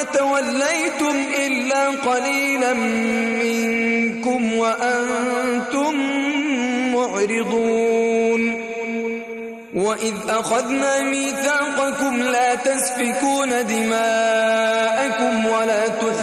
توليتم إلا قليلا منكم وأنتم معرضون وإذ أخذنا ميثاقكم لا تسفكون دماءكم ولا